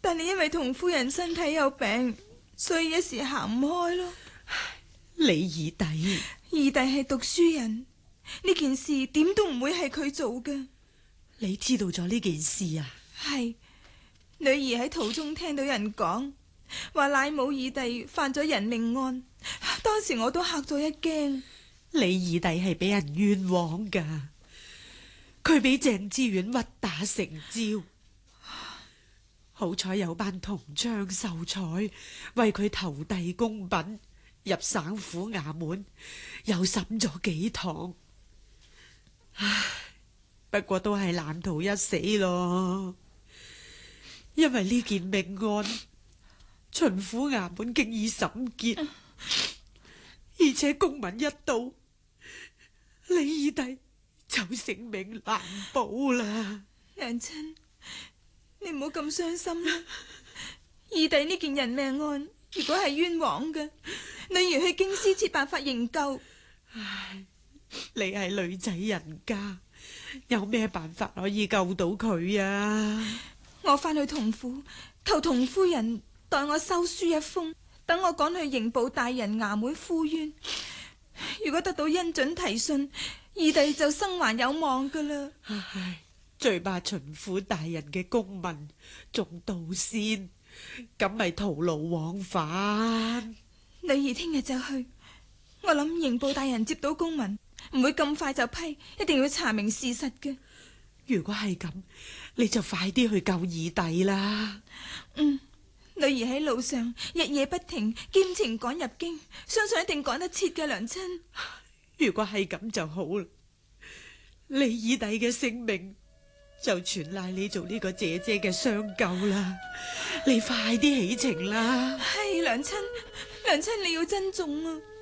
但係因為同夫人身體有病，所以一時行唔開咯。 李二弟， 二弟係讀書人，呢件事點都唔會係佢做嘅。 你知道咗呢件事啊？ 係，女兒喺途中聽到人講，話乃母二弟犯咗人命案，當時我都嚇咗一驚。 李二弟係俾人冤枉噶，佢俾鄭知遠屈打成招。好彩有班同窗秀才為佢投遞公品，入省府衙門又審咗幾堂。唉，不過都係難逃一死咯。因為呢件命案，巡撫衙門經已審結，而且公文一到，李二弟就性命難保啦。 娘親，你唔好咁傷心啦。二弟呢件人命案，如果係冤枉嘅，女兒去京師設辦法營救。 唉，你係女仔人家，有咩辦法可以救到佢啊？ 我翻去同府，求同夫人代我收書一封，等我趕去刑部大人衙門呼冤。如果得到恩准提訊，二弟就生還有望噶啦。 唉，最怕巡撫大人嘅公文仲到先，咁咪徒勞往返。 女兒聽日就去，我諗刑部大人接到公文唔會咁快就批，一定要查明事實嘅。 如果係咁，你就快啲去救二弟啦。 女兒喺路上日夜不停，兼程趕入京，相信一定趕得切嘅，娘親。 如果係咁就好啦，你二弟嘅性命就全賴你做呢個姐姐嘅相救啦。你快啲起程啦。 係娘親，娘親你要珍重啊。